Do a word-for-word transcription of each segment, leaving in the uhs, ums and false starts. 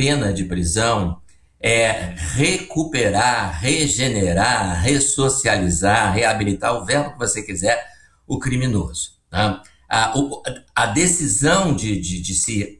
pena de prisão é recuperar, regenerar, ressocializar, reabilitar, o verbo que você quiser, o criminoso. Tá? A, o, a decisão de, de, de, se,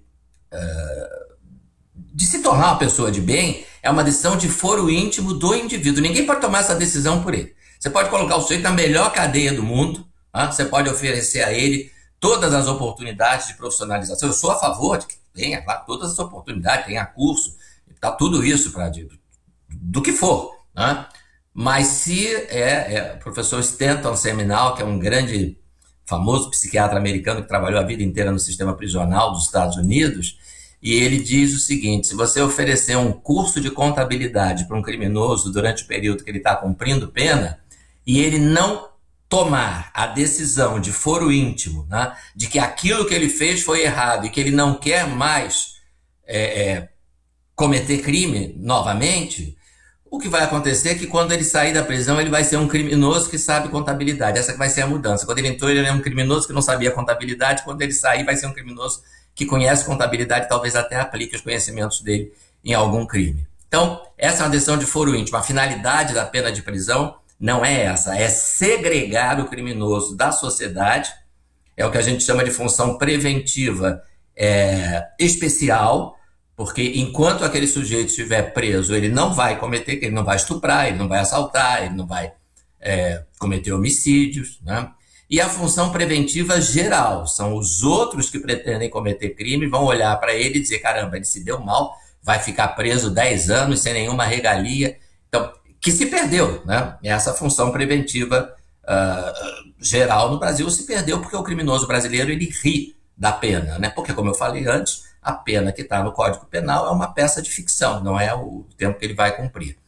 uh, de se tornar uma pessoa de bem é uma decisão de foro íntimo do indivíduo. Ninguém pode tomar essa decisão por ele. Você pode colocar o sujeito na melhor cadeia do mundo, tá? Você pode oferecer a ele todas as oportunidades de profissionalização. Eu sou a favor de que tenha lá todas as oportunidades, tenha curso, tá tudo isso para do que for, né? Mas se é, é o professor Stanton Seminal, que é um grande famoso psiquiatra americano que trabalhou a vida inteira no sistema prisional dos Estados Unidos, e ele diz o seguinte: se você oferecer um curso de contabilidade para um criminoso durante o período que ele está cumprindo pena, e ele não tomar a decisão de foro íntimo, né, de que aquilo que ele fez foi errado e que ele não quer mais é, é, cometer crime novamente, o que vai acontecer é que quando ele sair da prisão ele vai ser um criminoso que sabe contabilidade. Essa que vai ser a mudança. Quando ele entrou ele era um criminoso que não sabia contabilidade, quando ele sair vai ser um criminoso que conhece contabilidade e talvez até aplique os conhecimentos dele em algum crime. Então, essa é uma decisão de foro íntimo. A finalidade da pena de prisão não é essa, é segregar o criminoso da sociedade, é o que a gente chama de função preventiva é, especial, porque enquanto aquele sujeito estiver preso, ele não vai cometer, ele não vai estuprar, ele não vai assaltar, ele não vai é, cometer homicídios, né? E a função preventiva geral, são os outros que pretendem cometer crime, vão olhar para ele e dizer, caramba, ele se deu mal, vai ficar preso dez anos sem nenhuma regalia. Então, que se perdeu, né? Essa função preventiva uh, geral no Brasil se perdeu porque o criminoso brasileiro ele ri da pena, né? Porque, como eu falei antes, a pena que está no Código Penal é uma peça de ficção, não é o tempo que ele vai cumprir.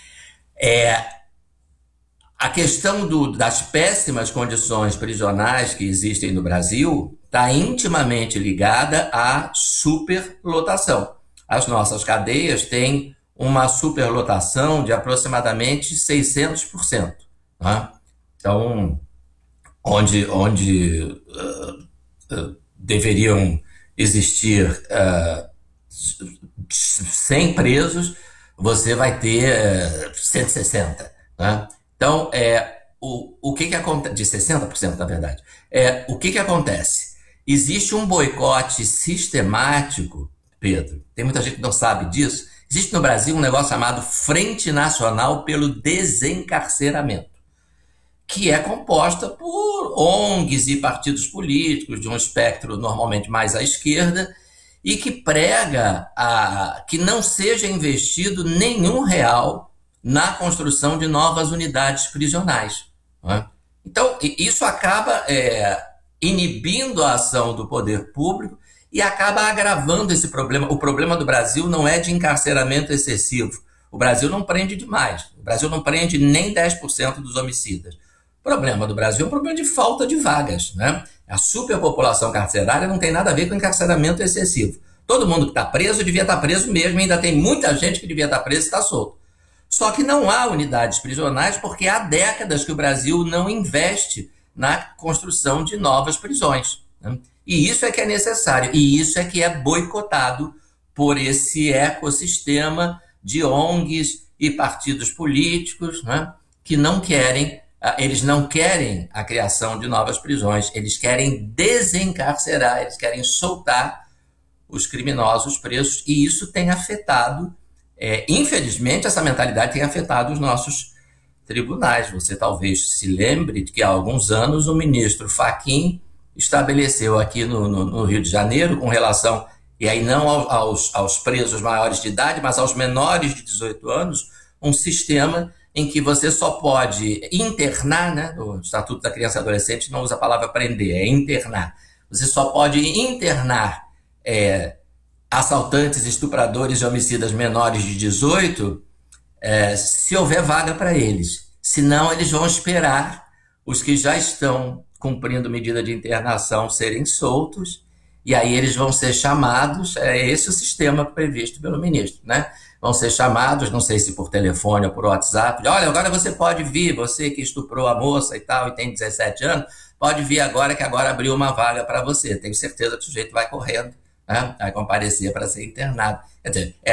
É, a questão do, das péssimas condições prisionais que existem no Brasil está intimamente ligada à superlotação. As nossas cadeias têm uma superlotação de aproximadamente seiscentos por cento. Né? Então, onde, onde uh, uh, deveriam existir uh, cem presos, você vai ter uh, cento e sessenta. Né? Então, é, o, o que que acontece? De sessenta por cento, na verdade. É, o que que acontece? Existe um boicote sistemático, Pedro, tem muita gente que não sabe disso. Existe no Brasil um negócio chamado Frente Nacional pelo Desencarceramento, que é composta por O N Gs e partidos políticos de um espectro normalmente mais à esquerda e que prega a, que não seja investido nenhum real na construção de novas unidades prisionais. Né? Então, isso acaba é, inibindo a ação do poder público e acaba agravando esse problema. O problema do Brasil não é de encarceramento excessivo. O Brasil não prende demais. O Brasil não prende nem dez por cento dos homicidas. O problema do Brasil é um problema de falta de vagas. Né? A superpopulação carcerária não tem nada a ver com encarceramento excessivo. Todo mundo que está preso devia estar preso mesmo, ainda tem muita gente que devia estar preso e está solto. Só que não há unidades prisionais porque há décadas que o Brasil não investe na construção de novas prisões. Né? E isso é que é necessário, e isso é que é boicotado por esse ecossistema de O N Gs e partidos políticos, né, que não querem, eles não querem a criação de novas prisões, eles querem desencarcerar, eles querem soltar os criminosos presos, e isso tem afetado, é, infelizmente, essa mentalidade tem afetado os nossos tribunais. Você talvez se lembre de que há alguns anos o ministro Fachin estabeleceu aqui no, no, no Rio de Janeiro, com relação, e aí não aos, aos presos maiores de idade, mas aos menores de dezoito anos, um sistema em que você só pode internar, né? O Estatuto da Criança e Adolescente não usa a palavra prender, é internar. Você só pode internar é, assaltantes, estupradores e homicidas menores de dezoito é, se houver vaga para eles. Senão, eles vão esperar os que já estão cumprindo medida de internação serem soltos, e aí eles vão ser chamados, é esse o sistema previsto pelo ministro, né? Vão ser chamados, não sei se por telefone ou por WhatsApp, olha, agora você pode vir, você que estuprou a moça e tal, e tem dezessete anos, pode vir agora que agora abriu uma vaga para você. Tenho certeza que o sujeito vai correndo, né? Vai comparecer para ser internado. Quer dizer,